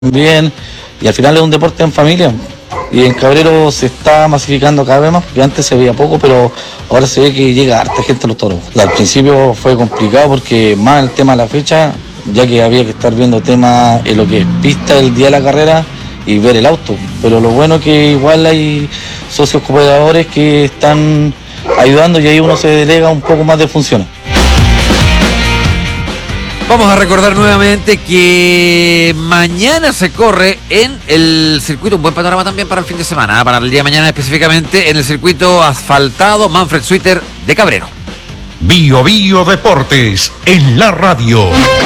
bien, y al final es un deporte en familia. Y en Cabrero se está masificando cada vez más, porque antes se veía poco, pero ahora se ve que llega harta gente a los toros. Al principio fue complicado porque más el tema de la fecha, ya que había que estar viendo temas en lo que es pista el día de la carrera y ver el auto. Pero lo bueno es que igual hay socios cooperadores que están ayudando y ahí uno se delega un poco más de funciones. Vamos a recordar nuevamente que mañana se corre en el circuito, un buen panorama también para el fin de semana, para el día de mañana específicamente, en el circuito asfaltado Manfred Suiter de Cabrero. Bio Bio Deportes en la radio.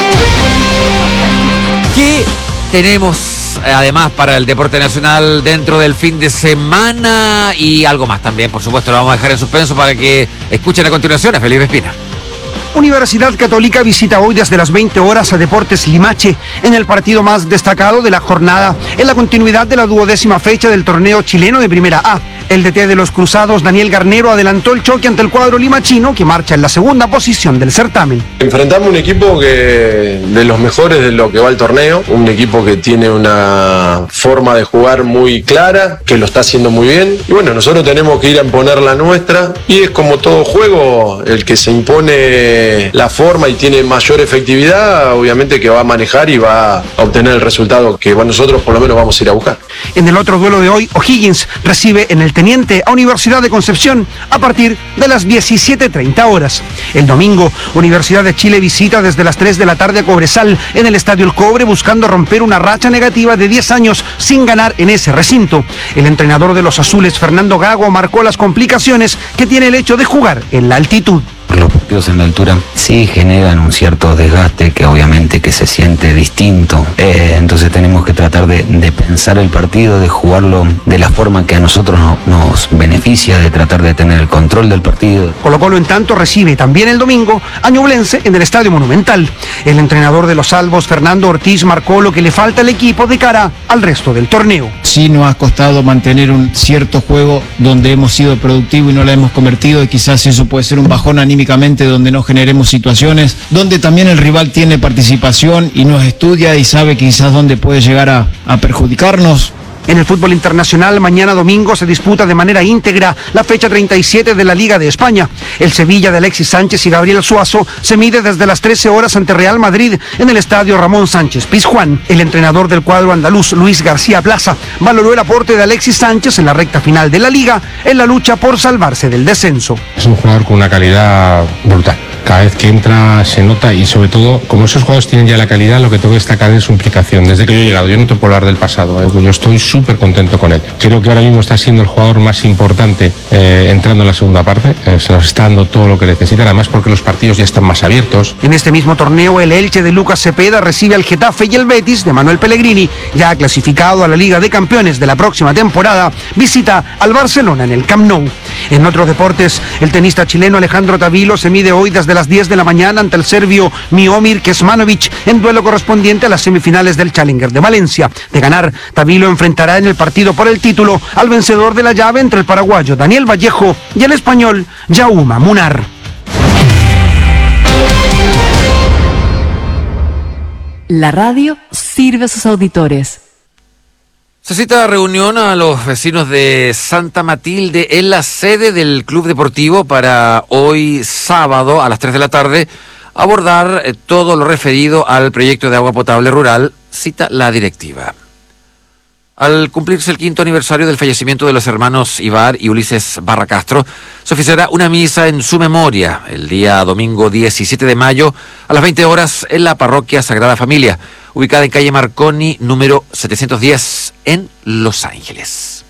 ¿Qué tenemos además para el deporte nacional dentro del fin de semana? Y algo más también, por supuesto, lo vamos a dejar en suspenso para que escuchen a continuación a Felipe Espina. Universidad Católica visita hoy desde las 20 horas a Deportes Limache en el partido más destacado de la jornada, en la continuidad de la 12ª fecha del torneo chileno de Primera A. El DT de los Cruzados, Daniel Garnero, adelantó el choque ante el cuadro limachino, que marcha en la segunda posición del certamen. Enfrentamos un equipo que de los mejores de lo que va el torneo, un equipo que tiene una forma de jugar muy clara, que lo está haciendo muy bien, y bueno, nosotros tenemos que ir a imponer la nuestra, y es como todo juego, el que se impone la forma y tiene mayor efectividad, obviamente que va a manejar y va a obtener el resultado que nosotros por lo menos vamos a ir a buscar. En el otro duelo de hoy, O'Higgins recibe en el Teniente a Universidad de Concepción a partir de las 17:30 horas. El domingo, Universidad de Chile visita desde las 3 de la tarde a Cobresal en el Estadio El Cobre, buscando romper una racha negativa de 10 años sin ganar en ese recinto. El entrenador de los azules, Fernando Gago, marcó las complicaciones que tiene el hecho de jugar en la altitud. Los partidos en la altura sí generan un cierto desgaste que obviamente que se siente distinto, entonces tenemos que tratar de pensar el partido, de jugarlo de la forma que a nosotros nos beneficia, de tratar de tener el control del partido. Colo-Colo en tanto recibe también el domingo a Ñublense en el Estadio Monumental. El entrenador de los Salvos, Fernando Ortiz, marcó lo que le falta al equipo de cara al resto del torneo. Sí nos ha costado mantener un cierto juego donde hemos sido productivos y no la hemos convertido, y quizás eso puede ser un bajón anímicamente donde no generemos situaciones, donde también el rival tiene participación y nos estudia y sabe quizás dónde puede llegar a perjudicarnos. En el fútbol internacional, mañana domingo se disputa de manera íntegra la fecha 37 de la Liga de España. El Sevilla de Alexis Sánchez y Gabriel Suazo se mide desde las 13 horas ante Real Madrid en el estadio Ramón Sánchez Pizjuán. El entrenador del cuadro andaluz, Luis García Plaza, valoró el aporte de Alexis Sánchez en la recta final de la Liga en la lucha por salvarse del descenso. Es un jugador con una calidad brutal. Cada vez que entra se nota, y sobre todo, como esos jugadores tienen ya la calidad, lo que tengo que destacar es su implicación. Desde que yo he llegado, yo no te puedo hablar del pasado, yo estoy súper contento con él. Creo que ahora mismo está siendo el jugador más importante entrando en la segunda parte, se nos está dando todo lo que necesita, además porque los partidos ya están más abiertos. En este mismo torneo, el Elche de Lucas Cepeda recibe al Getafe, y el Betis de Manuel Pellegrini, ya clasificado a la Liga de Campeones de la próxima temporada, visita al Barcelona en el Camp Nou. En otros deportes, el tenista chileno Alejandro Tavilo se mide hoy desde las 10 de la mañana ante el serbio Miomir Kecmanovic en duelo correspondiente a las semifinales del Challenger de Valencia. De ganar, Tavilo enfrentará en el partido por el título al vencedor de la llave entre el paraguayo Daniel Vallejo y el español Jaume Munar. La radio sirve a sus auditores. Se cita reunión a los vecinos de Santa Matilde en la sede del Club Deportivo para hoy sábado a las 3 de la tarde abordar todo lo referido al proyecto de agua potable rural, cita la directiva. Al cumplirse el 5º aniversario del fallecimiento de los hermanos Ibar y Ulises Barra Castro, se oficiará una misa en su memoria el día domingo 17 de mayo a las 20 horas en la parroquia Sagrada Familia, ubicada en calle Marconi, número 710, en Los Ángeles.